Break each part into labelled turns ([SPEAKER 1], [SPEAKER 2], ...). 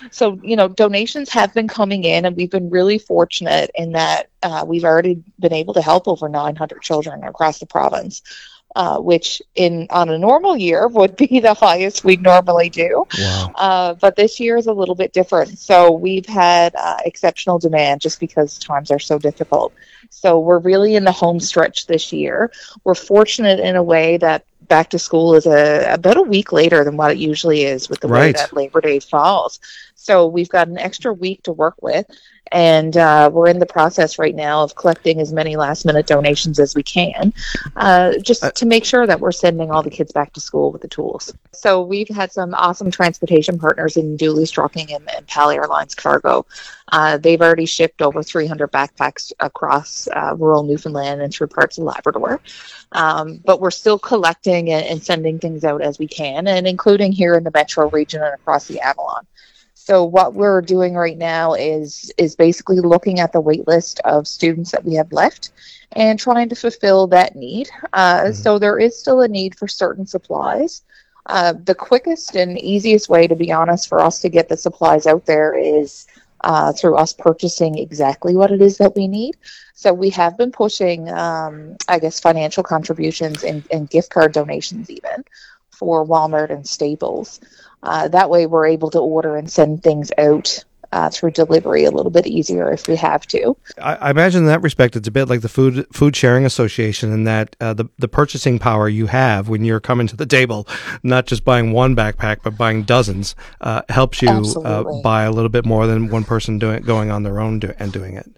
[SPEAKER 1] So, donations have been coming in, and we've been really fortunate in that we've already been able to help over 900 children across the province, which on a normal year would be the highest we normally do.
[SPEAKER 2] Wow.
[SPEAKER 1] But this year is a little bit different. So we've had exceptional demand just because times are so difficult. So we're really in the home stretch this year. We're fortunate in a way that back to school is about a week later than what it usually is with the way
[SPEAKER 2] Right.
[SPEAKER 1] that Labor Day falls. So we've got an extra week to work with, and we're in the process right now of collecting as many last minute donations as we can, just to make sure that we're sending all the kids back to school with the tools. So we've had some awesome transportation partners in Dooley's Trucking and PAL Airlines Cargo. They've already shipped over 300 backpacks across rural Newfoundland and through parts of Labrador. But we're still collecting and sending things out as we can, and including here in the metro region and across the Avalon. So what we're doing right now is basically looking at the wait list of students that we have left and trying to fulfill that need. So there is still a need for certain supplies. The quickest and easiest way, to be honest, for us to get the supplies out there is through us purchasing exactly what it is that we need. So we have been pushing, financial contributions and gift card donations even for Walmart and Staples. That way we're able to order and send things out through delivery a little bit easier if we have to.
[SPEAKER 2] I imagine in that respect it's a bit like the Food Sharing Association in that the purchasing power you have when you're coming to the table, not just buying one backpack but buying dozens, helps you buy a little bit more than one person going on their own and doing it.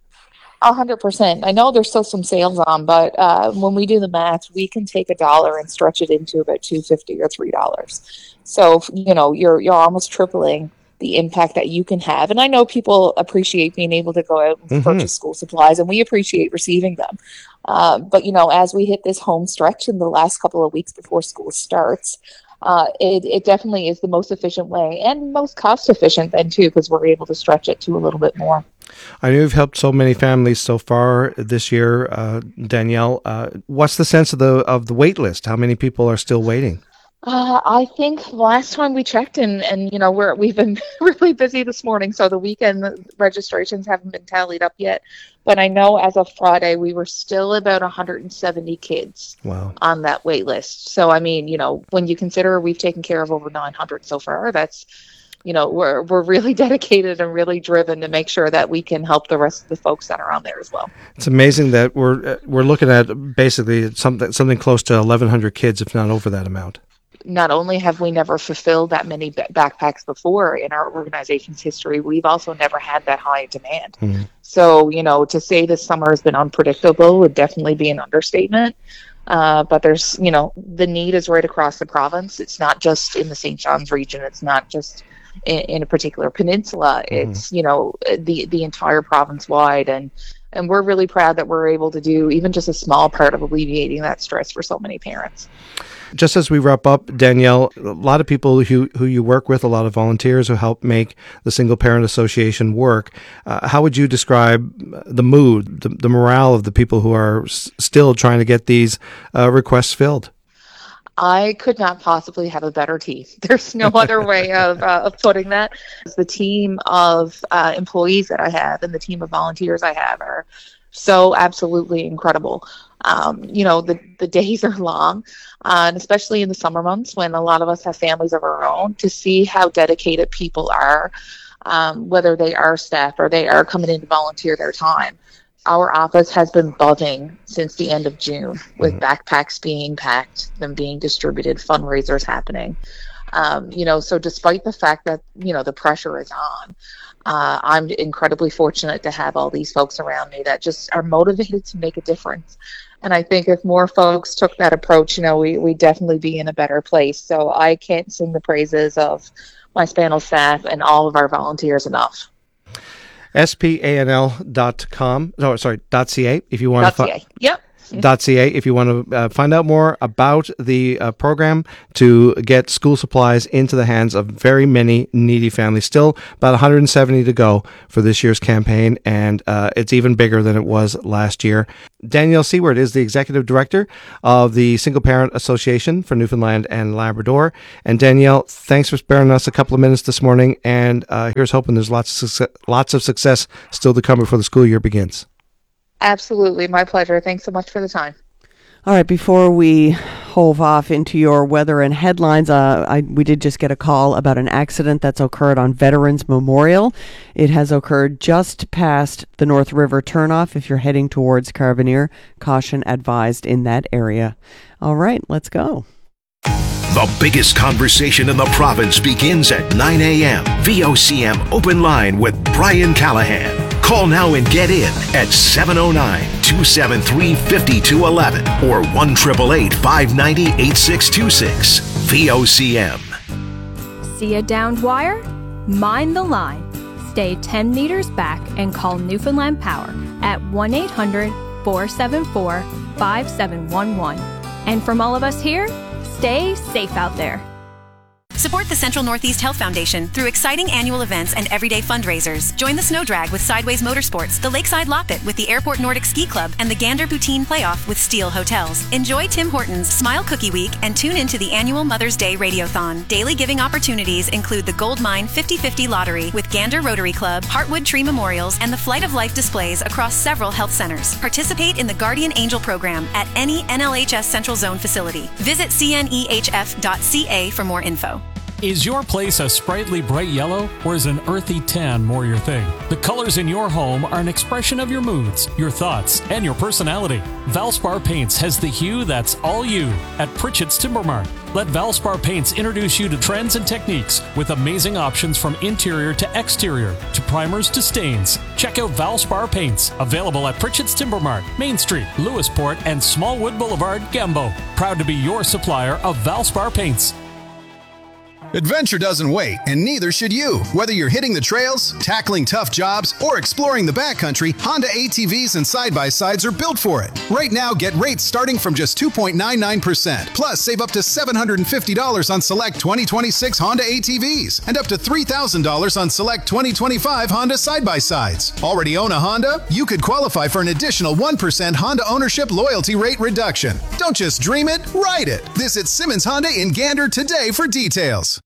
[SPEAKER 1] 100%. I know there's still some sales on, but when we do the math, we can take $1 and stretch it into about $2.50 or $3. So you're almost tripling the impact that you can have. And I know people appreciate being able to go out and purchase school supplies, and we appreciate receiving them. But as we hit this home stretch in the last couple of weeks before school starts, it definitely is the most efficient way and most cost efficient then too, because we're able to stretch it to a little bit more.
[SPEAKER 2] I know you've helped so many families so far this year, Danielle. What's the sense of the wait list? How many people are still waiting?
[SPEAKER 1] I think last time we checked, and we've been really busy this morning, so the weekend registrations haven't been tallied up yet. But I know as of Friday, we were still about 170 kids on that wait list. So, I mean, when you consider we've taken care of over 900 so far, that's, we're really dedicated and really driven to make sure that we can help the rest of the folks that are on there as well.
[SPEAKER 2] It's amazing that we're looking at basically something close to 1,100 kids, if not over that amount.
[SPEAKER 1] Not only have we never fulfilled that many backpacks before in our organization's history, we've also never had that high demand. So, to say this summer has been unpredictable would definitely be an understatement. But there's, the need is right across the province. It's not just in the St. John's region. It's not just in a particular peninsula. It's, the entire province wide. And we're really proud that we're able to do even just a small part of alleviating that stress for so many parents.
[SPEAKER 2] Just as we wrap up, Danielle, a lot of people who you work with, a lot of volunteers who help make the Single Parent Association work. How would you describe the mood, the morale of the people who are still trying to get these requests filled?
[SPEAKER 1] I could not possibly have a better team. There's no other way of putting that. The team of employees that I have and the team of volunteers I have are so absolutely incredible. The days are long, and especially in the summer months when a lot of us have families of our own, to see how dedicated people are, whether they are staff or they are coming in to volunteer their time. Our office has been buzzing since the end of June with backpacks being packed, them being distributed, fundraisers happening. So despite the fact that, the pressure is on, I'm incredibly fortunate to have all these folks around me that just are motivated to make a difference. And I think if more folks took that approach, we'd definitely be in a better place. So I can't sing the praises of my Spanel staff and all of our volunteers enough.
[SPEAKER 2] SPANL.com. .ca if you want to
[SPEAKER 1] Yep.
[SPEAKER 2] if you want to find out more about the program to get school supplies into the hands of very many needy families. Still about 170 to go for this year's campaign, and it's even bigger than it was last year. Danielle Seward is the Executive Director of the Single Parent Association for Newfoundland and Labrador. And Danielle, thanks for sparing us a couple of minutes this morning, and here's hoping there's lots of success still to come before the school year begins.
[SPEAKER 1] Absolutely. My pleasure. Thanks so much for the time.
[SPEAKER 3] All right, before we hove off into your weather and headlines, we did just get a call about an accident that's occurred on Veterans Memorial. It has occurred just past the North River turnoff. If you're heading towards Carbonear, caution advised in that area. All right, let's go.
[SPEAKER 4] The biggest conversation in the province begins at 9 a.m. VOCM Open Line with Brian Callahan. Call now and get in at 709-273-5211 or 1-888-590-8626. VOCM.
[SPEAKER 5] See a downed wire? Mind the line. Stay 10 meters back and call Newfoundland Power at 1-800-474-5711. And from all of us here, stay safe out there.
[SPEAKER 6] Support the Central Northeast Health Foundation through exciting annual events and everyday fundraisers. Join the Snow Drag with Sideways Motorsports, the Lakeside Loppet with the Airport Nordic Ski Club, and the Gander Poutine Playoff with Steel Hotels. Enjoy Tim Hortons Smile Cookie Week and tune into the annual Mother's Day Radiothon. Daily giving opportunities include the Gold Mine 50/50 Lottery with Gander Rotary Club, Heartwood Tree Memorials, and the Flight of Life displays across several health centers. Participate in the Guardian Angel program at any NLHS Central Zone facility. Visit cnehf.ca for more info.
[SPEAKER 7] Is your place a sprightly bright yellow, or is an earthy tan more your thing? The colors in your home are an expression of your moods, your thoughts, and your personality. Valspar Paints has the hue that's all you at Pritchett's Timber Mart. Let Valspar Paints introduce you to trends and techniques with amazing options from interior to exterior, to primers to stains. Check out Valspar Paints, available at Pritchett's Timber Mart, Main Street, Lewisport, and Smallwood Boulevard, Gambo. Proud to be your supplier of Valspar Paints.
[SPEAKER 8] Adventure doesn't wait, and neither should you. Whether you're hitting the trails, tackling tough jobs, or exploring the backcountry, Honda ATVs and side-by-sides are built for it. Right now, get rates starting from just 2.99%. Plus, save up to $750 on select 2026 Honda ATVs and up to $3,000 on select 2025 Honda side-by-sides. Already own a Honda? You could qualify for an additional 1% Honda ownership loyalty rate reduction. Don't just dream it, ride it. Visit Simmons Honda in Gander today for details.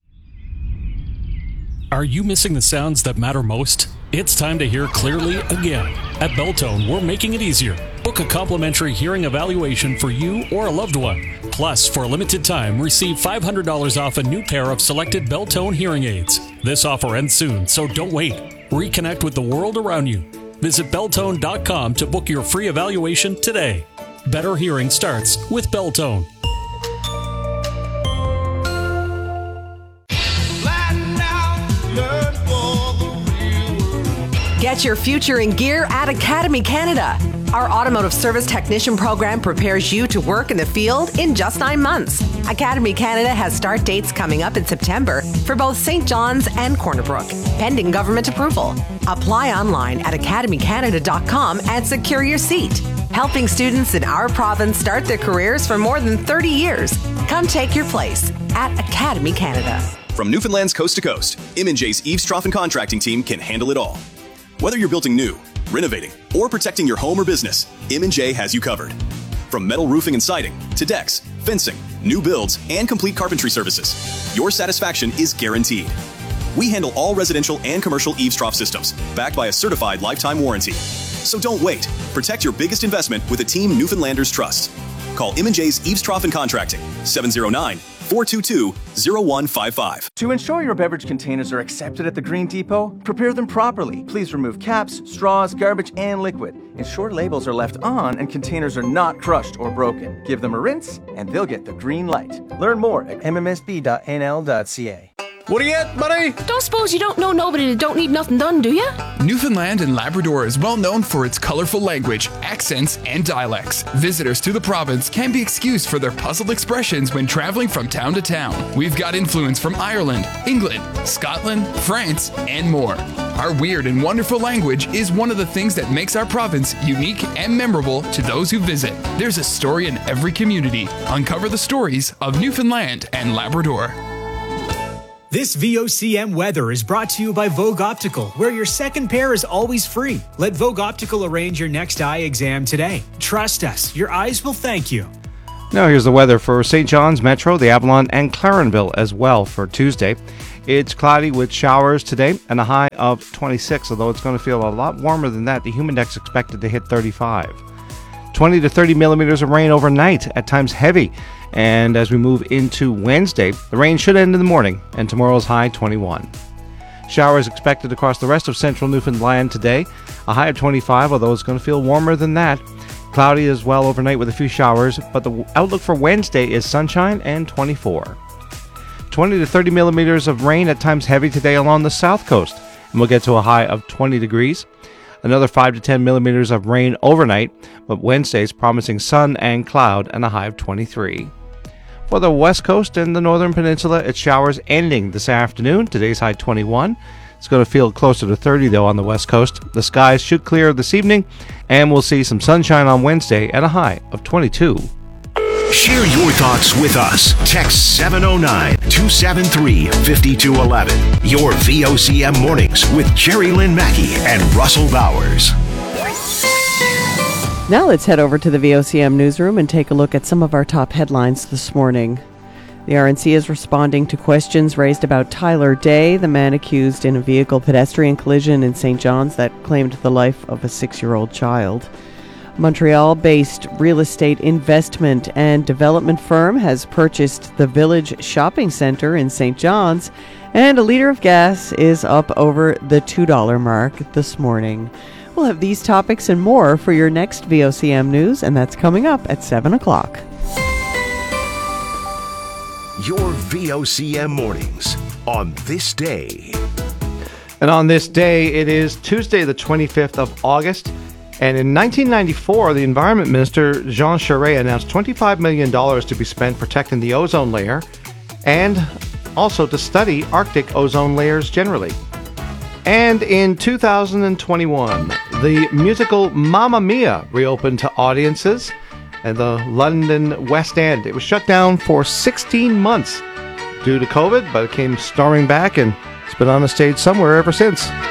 [SPEAKER 7] Are you missing the sounds that matter most? It's time to hear clearly again. At Beltone, we're making it easier. Book a complimentary hearing evaluation for you or a loved one. Plus, for a limited time, receive $500 off a new pair of selected Beltone hearing aids. This offer ends soon, so don't wait. Reconnect with the world around you. Visit Beltone.com to book your free evaluation today. Better hearing starts with Beltone.
[SPEAKER 9] Get your future in gear at Academy Canada. Our automotive service technician program prepares you to work in the field in just 9 months. Academy Canada has start dates coming up in September for both St. John's and Corner Brook, pending government approval. Apply online at academycanada.com and secure your seat. Helping students in our province start their careers for more than 30 years. Come take your place at Academy Canada.
[SPEAKER 10] From Newfoundland's coast to coast, M&J's Eaves Trough Contracting team can handle it all. Whether you're building new, renovating, or protecting your home or business, M&J has you covered. From metal roofing and siding to decks, fencing, new builds, and complete carpentry services, your satisfaction is guaranteed. We handle all residential and commercial eaves trough systems, backed by a certified lifetime warranty. So don't wait. Protect your biggest investment with a team Newfoundlanders trust. Call M&J's Eaves Trough Contracting, 709-422-0155.
[SPEAKER 11] To ensure your beverage containers are accepted at the Green Depot, prepare them properly. Please remove caps, straws, garbage, and liquid. Ensure labels are left on and containers are not crushed or broken. Give them a rinse, and they'll get the green light. Learn more at mmsb.nl.ca.
[SPEAKER 12] What are you at, buddy?
[SPEAKER 13] Don't suppose you don't know nobody that don't need nothing done, do you?
[SPEAKER 14] Newfoundland and Labrador is well known for its colorful language, accents, and dialects. Visitors to the province can be excused for their puzzled expressions when traveling from town to town. We've got influence from Ireland, England, Scotland, France, and more. Our weird and wonderful language is one of the things that makes our province unique and memorable to those who visit. There's a story in every community. Uncover the stories of Newfoundland and Labrador.
[SPEAKER 15] This VOCM weather is brought to you by Vogue Optical, where your second pair is always free. Let Vogue Optical arrange your next eye exam today. Trust us, your eyes will thank you.
[SPEAKER 2] Now here's the weather for St. John's Metro, the Avalon, and Clarenville as well for Tuesday. It's cloudy with showers today and a high of 26, although it's going to feel a lot warmer than that. The humidex expected to hit 35. 20 to 30 millimeters of rain overnight, at times heavy. And as we move into Wednesday, the rain should end in the morning, and tomorrow's high 21. Showers expected across the rest of central Newfoundland today, a high of 25, although it's going to feel warmer than that. Cloudy as well overnight with a few showers, but the outlook for Wednesday is sunshine and 24. 20 to 30 millimeters of rain, at times heavy today along the south coast, and we'll get to a high of 20 degrees. Another 5 to 10 millimeters of rain overnight, but Wednesday's promising sun and cloud and a high of 23. For the west coast and the northern peninsula, it's showers ending this afternoon. Today's high 21. It's going to feel closer to 30 though on the west coast. The skies should clear this evening, and we'll see some sunshine on Wednesday at a high of 22.
[SPEAKER 4] Share your thoughts with us. Text 709-273-5211. Your VOCM mornings with Jerry Lynn Mackey and Russell Bowers.
[SPEAKER 3] Now let's head over to the VOCM newsroom and take a look at some of our top headlines this morning. The RNC is responding to questions raised about Tyler Day, the man accused in a vehicle pedestrian collision in St. John's that claimed the life of a 6-year-old child. Montreal-based real estate investment and development firm has purchased the Village Shopping Centre in St. John's, and a litre of gas is up over the $2 mark this morning. We'll have these topics and more for your next VOCM news, and that's coming up at 7 o'clock.
[SPEAKER 4] Your VOCM mornings on this day.
[SPEAKER 2] And on this day, it is Tuesday, the 25th of August. And in 1994, the Environment Minister, Jean Charest, announced $25 million to be spent protecting the ozone layer and also to study Arctic ozone layers generally. And in 2021, the musical Mamma Mia reopened to audiences at the London West End. It was shut down for 16 months due to COVID, but it came storming back and it's been on the stage somewhere ever since.